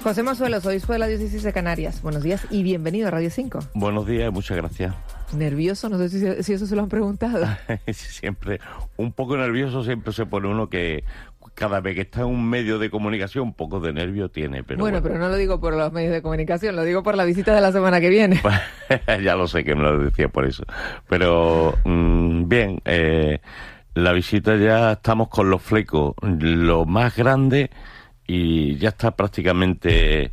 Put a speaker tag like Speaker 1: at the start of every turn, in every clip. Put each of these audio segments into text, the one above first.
Speaker 1: José Mazuelos, obispo de la Diócesis de Canarias. Buenos días y bienvenido a Radio 5.
Speaker 2: Buenos días, muchas gracias.
Speaker 1: ¿Nervioso? No sé si eso se lo han preguntado.
Speaker 2: Siempre, un poco nervioso siempre se pone uno, que cada vez que está en un medio de comunicación un poco de nervio tiene. Bueno,
Speaker 1: pero no lo digo por los medios de comunicación, lo digo por la visita de la semana que viene.
Speaker 2: Ya lo sé que me lo decía por eso. Pero bien, la visita ya estamos con los flecos lo más grande y ya está prácticamente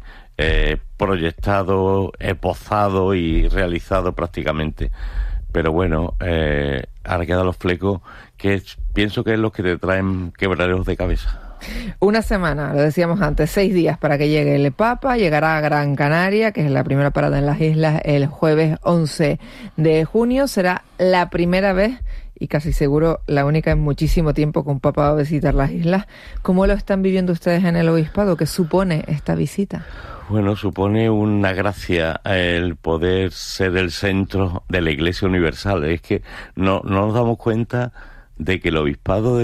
Speaker 2: proyectado, esbozado y realizado prácticamente. Pero bueno, ahora quedan los flecos que pienso que es los que te traen quebraderos de cabeza.
Speaker 1: Una semana, lo decíamos antes, 6 días para que llegue el Papa. Llegará a Gran Canaria, que es la primera parada en las islas, el jueves 11 de junio. Será la primera vez y casi seguro la única en muchísimo tiempo que un Papa va a visitar las islas. ¿Cómo lo están viviendo ustedes en el obispado? ¿Qué supone esta visita?
Speaker 2: Bueno, supone una gracia el poder ser el centro de la Iglesia Universal. Es que no nos damos cuenta de que el obispado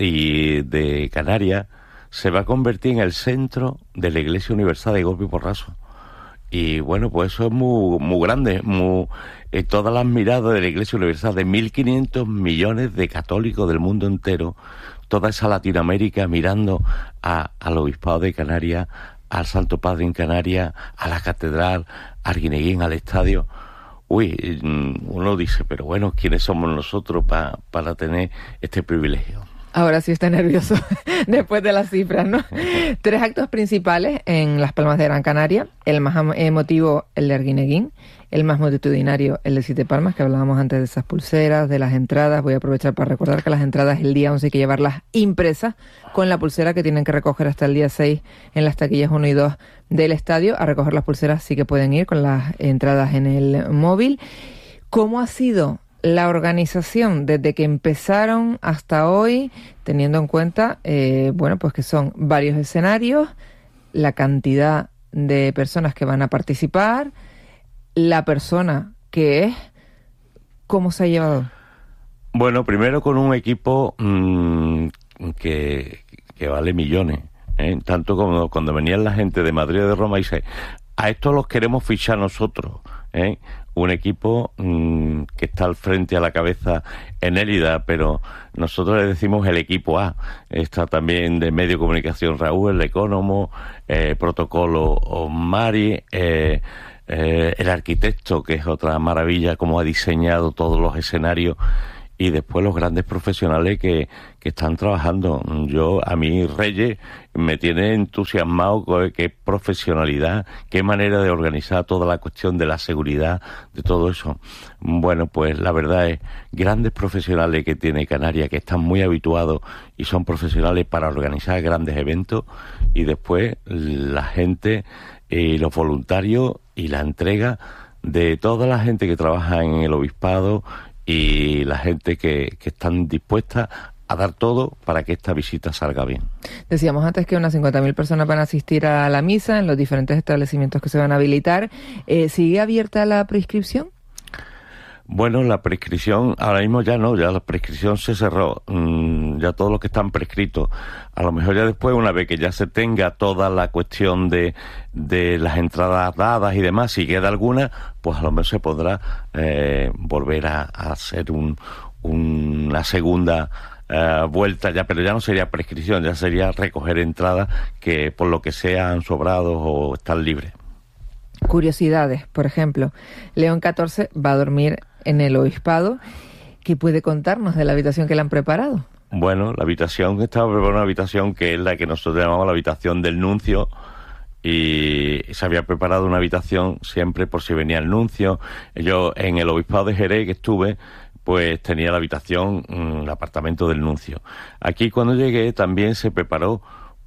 Speaker 2: de Canarias se va a convertir en el centro de la Iglesia Universal de golpe y porrazo. Y bueno, pues eso es muy grande, todas las miradas de la Iglesia Universal, de 1.500 millones de católicos del mundo entero, toda esa Latinoamérica mirando al obispado de Canarias, al Santo Padre en Canarias, a la catedral, al Arguineguín, al estadio. Uno dice, pero bueno, ¿quiénes somos nosotros para tener este privilegio?
Speaker 1: Ahora sí está nervioso, después de las cifras, ¿no? 3 actos principales en Las Palmas de Gran Canaria. El más emotivo, el de Arguineguín. El más multitudinario, el de Siete Palmas, que hablábamos antes de esas pulseras, de las entradas. Voy a aprovechar para recordar que las entradas el día 11 hay que llevarlas impresas con la pulsera que tienen que recoger hasta el día 6 en las taquillas 1 y 2 del estadio. A recoger las pulseras sí que pueden ir con las entradas en el móvil. ¿Cómo ha sido la organización desde que empezaron hasta hoy, teniendo en cuenta, pues que son varios escenarios, la cantidad de personas que van a participar, la persona que es, cómo se ha llevado?
Speaker 2: Bueno, primero con un equipo que vale millones, tanto como cuando venían la gente de Madrid o de Roma y dice, a estos los queremos fichar nosotros, un equipo que está al frente, a la cabeza en Élida, pero nosotros le decimos el equipo A. Está también de medio de comunicación Raúl, el Ecónomo, protocolo Mari, el arquitecto, que es otra maravilla, cómo ha diseñado todos los escenarios, y después los grandes profesionales que están trabajando. A mí Reyes me tiene entusiasmado, qué profesionalidad, qué manera de organizar toda la cuestión de la seguridad, de todo eso. Bueno, pues la verdad es, grandes profesionales que tiene Canarias, que están muy habituados y son profesionales para organizar grandes eventos, y después la gente, los voluntarios y la entrega de toda la gente que trabaja en el obispado y la gente que están dispuestas a dar todo para que esta visita salga bien.
Speaker 1: Decíamos antes que unas 50.000 personas van a asistir a la misa en los diferentes establecimientos que se van a habilitar. ¿Sigue abierta la prescripción?
Speaker 2: Bueno, la prescripción ahora mismo ya no, ya la prescripción se cerró, ya todos los que están prescritos. A lo mejor ya después, una vez que ya se tenga toda la cuestión de las entradas dadas y demás, si queda alguna, pues a lo mejor se podrá volver a hacer una segunda vuelta ya, pero ya no sería prescripción, ya sería recoger entradas que por lo que sea han sobrado o están libres.
Speaker 1: Curiosidades, por ejemplo, León XIV va a dormir en el obispado. ¿Qué puede contarnos de la habitación que le han preparado?
Speaker 2: Bueno, la habitación, estaba preparada una habitación que es la que nosotros llamamos la habitación del nuncio, y se había preparado una habitación siempre por si venía el nuncio. Yo en el obispado de Jerez que estuve, pues tenía la habitación, el apartamento del nuncio. Aquí cuando llegué también se preparó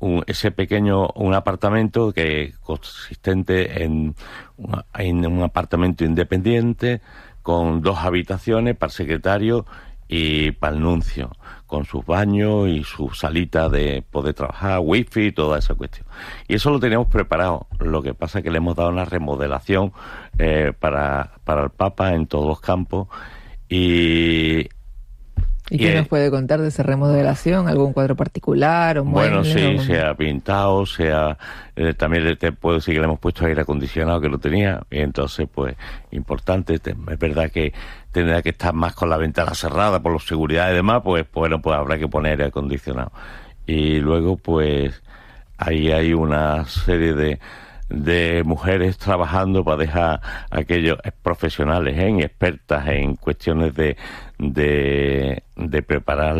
Speaker 2: un apartamento que consistente en un apartamento independiente con 2 habitaciones para el secretario y para el nuncio, con sus baños y su salita de poder trabajar, wifi y toda esa cuestión. Y eso lo teníamos preparado. Lo que pasa es que le hemos dado una remodelación para el Papa en todos los campos, y
Speaker 1: ¿Y qué nos puede contar de esa remodelación? ¿Algún cuadro particular o
Speaker 2: bueno,
Speaker 1: muebles,
Speaker 2: sí, se ha pintado, también te puedo decir que le hemos puesto aire acondicionado que lo tenía, y entonces pues importante, es verdad que tendrá que estar más con la ventana cerrada por la seguridad y demás, pues bueno, pues habrá que poner aire acondicionado. Y luego pues ahí hay una serie de mujeres trabajando para dejar aquellos profesionales y expertas en cuestiones de preparar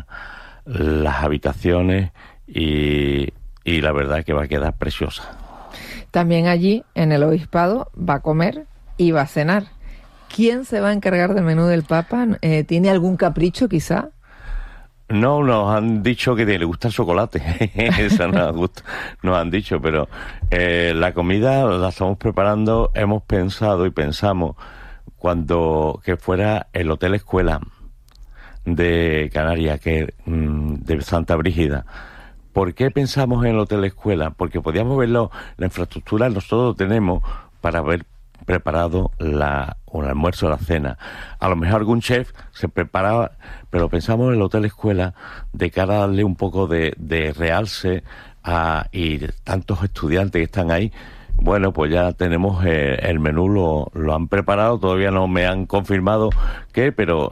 Speaker 2: las habitaciones y la verdad que va a quedar preciosa.
Speaker 1: También allí en el obispado va a comer y va a cenar. ¿Quién se va a encargar del menú del Papa? ¿Tiene algún capricho quizá?
Speaker 2: No, nos han dicho que le gusta el chocolate. Eso nos han dicho, pero la comida la estamos preparando, hemos pensado y pensamos que fuera el Hotel Escuela de Canarias, de Santa Brígida. ¿Por qué pensamos en el Hotel Escuela? Porque podíamos verlo, la infraestructura nosotros lo tenemos para haber preparado un almuerzo o la cena. A lo mejor algún chef se preparaba, pero pensamos en el Hotel Escuela de cara a darle un poco de realce y tantos estudiantes que están ahí. Bueno, pues ya tenemos el menú, lo han preparado, todavía no me han confirmado pero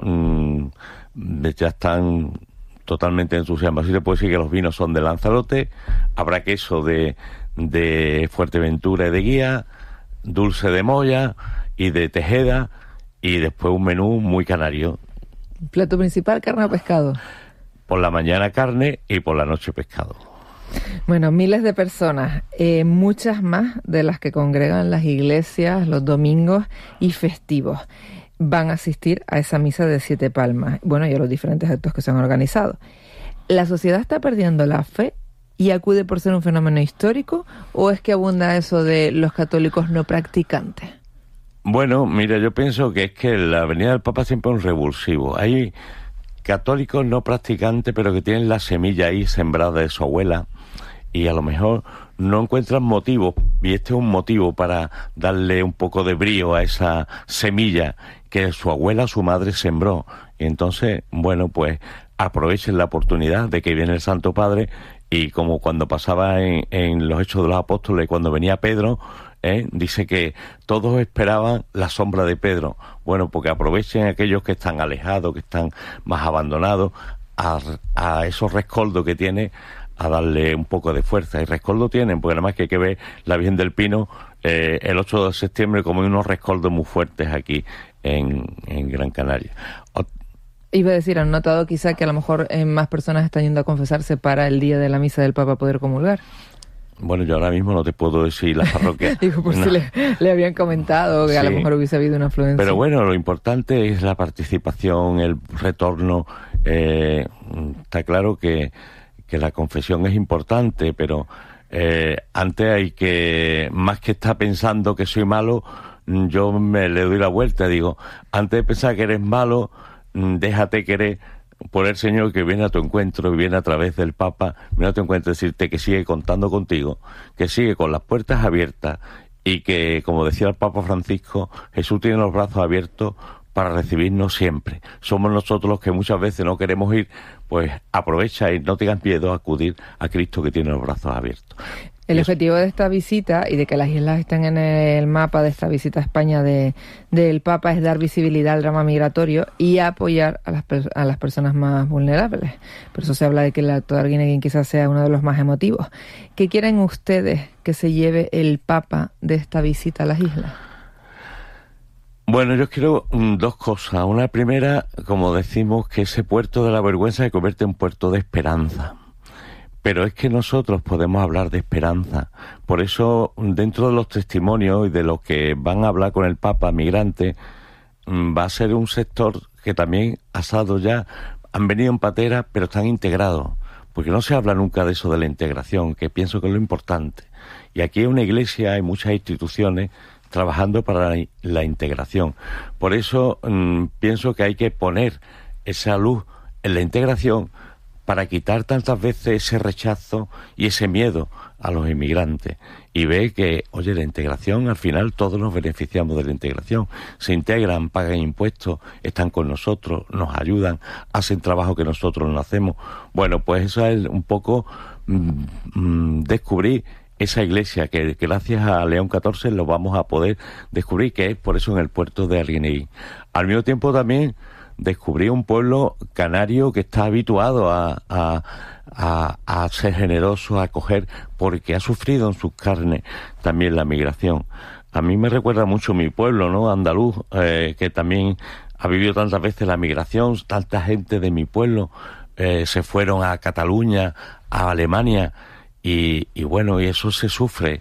Speaker 2: ya están totalmente entusiasmados. Así te puedo decir que los vinos son de Lanzarote, habrá queso de Fuerteventura y de Guía, dulce de Moya y de Tejeda, y después un menú muy canario.
Speaker 1: ¿Plato principal, carne o pescado?
Speaker 2: Por la mañana carne y por la noche pescado.
Speaker 1: Bueno, miles de personas, muchas más de las que congregan las iglesias los domingos y festivos, van a asistir a esa misa de 7 Palmas, bueno, y a los diferentes actos que se han organizado. ¿La sociedad está perdiendo la fe y acude por ser un fenómeno histórico, o es que abunda eso de los católicos no practicantes?
Speaker 2: Bueno, mira, yo pienso que es que la venida del Papa siempre es un revulsivo. Hay católicos no practicantes, pero que tienen la semilla ahí sembrada de su abuela, y a lo mejor no encuentran motivos, y este es un motivo para darle un poco de brío a esa semilla que su abuela, su madre sembró. Y entonces, bueno, pues aprovechen la oportunidad de que viene el Santo Padre, y como cuando pasaba en los Hechos de los Apóstoles, cuando venía Pedro, dice que todos esperaban la sombra de Pedro. Bueno, porque aprovechen aquellos que están alejados, que están más abandonados, a esos rescoldos que tiene, a darle un poco de fuerza. Y rescoldo tienen, porque además que hay que ver la Virgen del Pino el 8 de septiembre, como hay unos rescoldos muy fuertes aquí en Gran Canaria.
Speaker 1: Iba a decir, ¿han notado quizá que a lo mejor más personas están yendo a confesarse para el día de la misa del Papa poder comulgar?
Speaker 2: Bueno, yo ahora mismo no te puedo decir las parroquias.
Speaker 1: Digo, por si le habían comentado que sí, a lo mejor hubiese habido una afluencia.
Speaker 2: Pero bueno, lo importante es la participación, el retorno. Está claro que la confesión es importante, pero antes hay que, más que estar pensando que soy malo, yo le doy la vuelta, digo, antes de pensar que eres malo, déjate querer por el Señor, que viene a tu encuentro, y viene a través del Papa, viene a tu encuentro, decirte que sigue contando contigo, que sigue con las puertas abiertas, y que, como decía el Papa Francisco, Jesús tiene los brazos abiertos para recibirnos siempre. Somos nosotros los que muchas veces no queremos ir, pues aprovecha y no tengas miedo a acudir a Cristo, que tiene los brazos abiertos.
Speaker 1: El objetivo de esta visita, y de que las islas estén en el mapa de esta visita a España del Papa, es dar visibilidad al drama migratorio y apoyar a las personas más vulnerables. Por eso se habla de que el acto de Arguineguín quizás sea uno de los más emotivos. ¿Qué quieren ustedes que se lleve el Papa de esta visita a las islas?
Speaker 2: Bueno, yo quiero 2 cosas. Una primera, como decimos, que ese puerto de la vergüenza se convierte en puerto de esperanza. Pero es que nosotros podemos hablar de esperanza. Por eso, dentro de los testimonios y de los que van a hablar con el Papa migrante, va a ser un sector que también asado ya, han venido en patera, pero están integrados. Porque no se habla nunca de eso de la integración, que pienso que es lo importante. Y aquí hay una iglesia, hay muchas instituciones trabajando para la integración. Por eso pienso que hay que poner esa luz en la integración, para quitar tantas veces ese rechazo y ese miedo a los inmigrantes y ve que, oye, la integración, al final todos nos beneficiamos de la integración. Se integran, pagan impuestos, están con nosotros, nos ayudan, hacen trabajo que nosotros no hacemos. Bueno, pues eso es un poco descubrir esa iglesia que gracias a León XIV lo vamos a poder descubrir, que es por eso en el puerto de Arguineguín. Al mismo tiempo también descubrí un pueblo canario que está habituado a ser generoso, a acoger, porque ha sufrido en sus carnes también la migración. A mí me recuerda mucho mi pueblo, ¿no? Andaluz, que también ha vivido tantas veces la migración, tanta gente de mi pueblo se fueron a Cataluña, a Alemania, y bueno, y eso se sufre,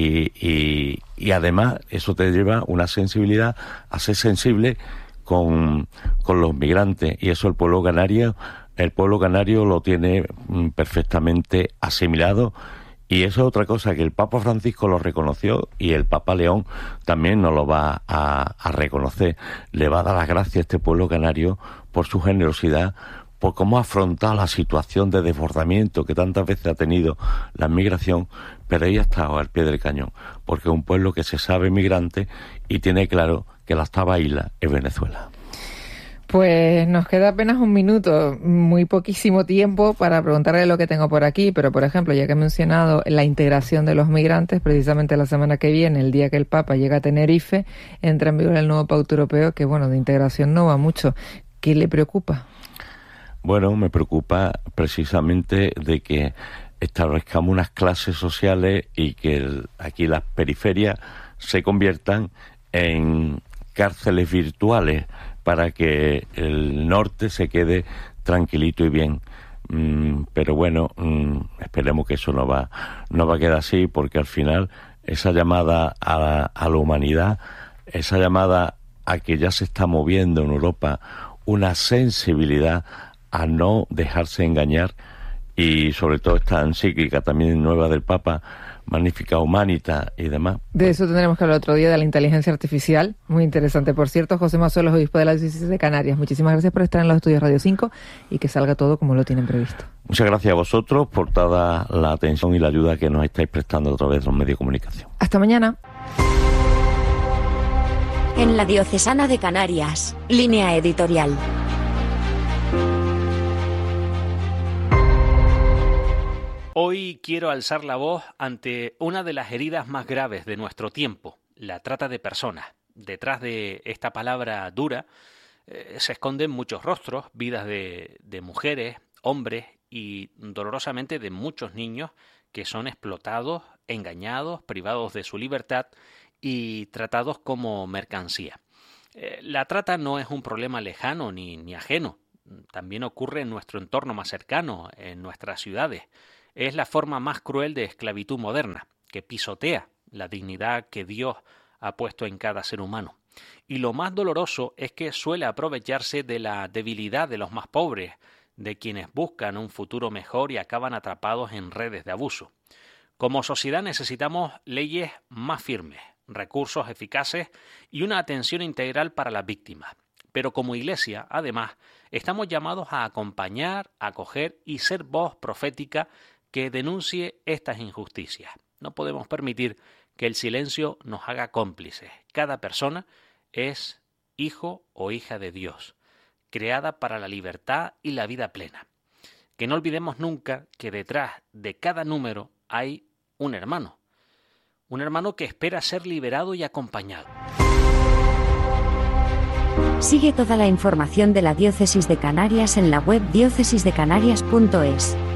Speaker 2: y además eso te lleva una sensibilidad a ser sensible con los migrantes, y eso el pueblo canario lo tiene perfectamente asimilado. Y eso es otra cosa que el Papa Francisco lo reconoció, y el Papa León también nos lo va a reconocer. Le va a dar las gracias a este pueblo canario por su generosidad, por cómo ha afrontado la situación de desbordamiento que tantas veces ha tenido la migración, pero ella ha estado al pie del cañón, porque es un pueblo que se sabe migrante y tiene claro que la octava isla es Venezuela.
Speaker 1: Pues nos queda apenas un minuto, muy poquísimo tiempo para preguntarle lo que tengo por aquí, pero por ejemplo, ya que he mencionado la integración de los migrantes, precisamente la semana que viene, el día que el Papa llega a Tenerife, entra en vigor el nuevo Pacto Europeo, que bueno, de integración no va mucho. ¿Qué le preocupa?
Speaker 2: Bueno, me preocupa precisamente de que establezcamos unas clases sociales y que aquí las periferias se conviertan en cárceles virtuales para que el norte se quede tranquilito y bien. Pero bueno, esperemos que eso no va a quedar así, porque al final esa llamada a la humanidad, esa llamada a que ya se está moviendo en Europa una sensibilidad a no dejarse engañar, y sobre todo esta encíclica también nueva del Papa, Magnificat Humanitas y demás.
Speaker 1: De eso tendremos que hablar otro día, de la inteligencia artificial, muy interesante. Por cierto, José Mazuelos, obispo de la diócesis de Canarias, muchísimas gracias por estar en los estudios Radio 5 y que salga todo como lo tienen previsto.
Speaker 2: Muchas gracias a vosotros por toda la atención y la ayuda que nos estáis prestando a través de los medios de comunicación.
Speaker 1: Hasta mañana.
Speaker 3: En la Diocesana de Canarias, Línea Editorial.
Speaker 4: Hoy quiero alzar la voz ante una de las heridas más graves de nuestro tiempo, la trata de personas. Detrás de esta palabra dura se esconden muchos rostros, vidas de mujeres, hombres y dolorosamente de muchos niños que son explotados, engañados, privados de su libertad y tratados como mercancía. La trata no es un problema lejano ni ajeno. También ocurre en nuestro entorno más cercano, en nuestras ciudades. Es la forma más cruel de esclavitud moderna, que pisotea la dignidad que Dios ha puesto en cada ser humano. Y lo más doloroso es que suele aprovecharse de la debilidad de los más pobres, de quienes buscan un futuro mejor y acaban atrapados en redes de abuso. Como sociedad necesitamos leyes más firmes, recursos eficaces y una atención integral para las víctimas. Pero como Iglesia, además, estamos llamados a acompañar, acoger y ser voz profética que denuncie estas injusticias. No podemos permitir que el silencio nos haga cómplices. Cada persona es hijo o hija de Dios, creada para la libertad y la vida plena. Que no olvidemos nunca que detrás de cada número hay un hermano que espera ser liberado y acompañado.
Speaker 3: Sigue toda la información de la Diócesis de Canarias en la web diócesisdecanarias.es.